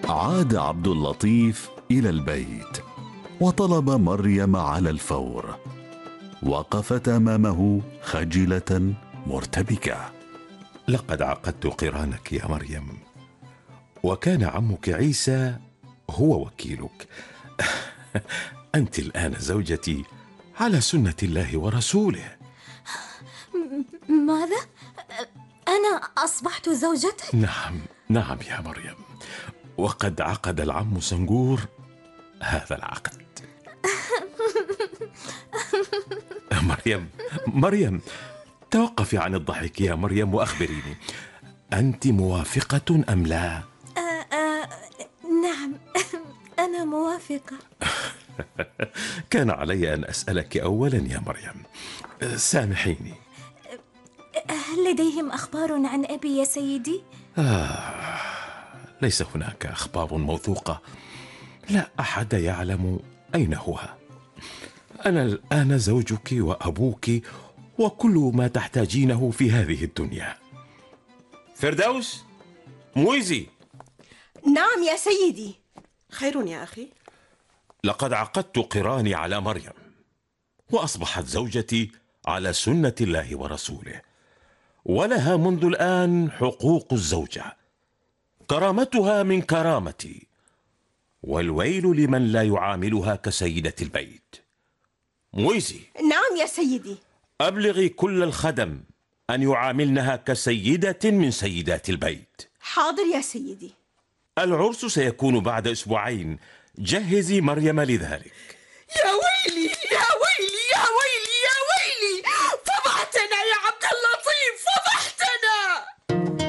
عاد عبد اللطيف إلى البيت وطلب مريم على الفور. وقفت أمامه خجلة مرتبكة. لقد عقدت قرانك يا مريم، وكان عمك عيسى هو وكيلك. أنت الآن زوجتي على سنة الله ورسوله. ماذا؟ أنا أصبحت زوجتك؟ نعم يا مريم، وقد عقد العم سنجور هذا العقد. مريم توقفي عن الضحك يا مريم وأخبريني، أنت موافقة أم لا؟ نعم، أنا موافقة. كان علي أن أسألك أولا يا مريم، سامحيني. هل لديهم أخبار عن أبي يا سيدي؟ ليس هناك أخبار موثوقة، لا أحد يعلم أين هو. أنا الآن زوجك وأبوك وكل ما تحتاجينه في هذه الدنيا. فردوس، مويزي. نعم يا سيدي. خير يا أخي؟ لقد عقدت قراني على مريم، وأصبحت زوجتي على سنة الله ورسوله، ولها منذ الآن حقوق الزوجة، كرامتها من كرامتي، والويل لمن لا يعاملها كسيدة البيت. مويزي. نعم يا سيدي. أبلغي كل الخدم أن يعاملنها كسيدة من سيدات البيت. حاضر يا سيدي. العرس سيكون بعد أسبوعين، جهزي مريم لذلك. يا ويلي يا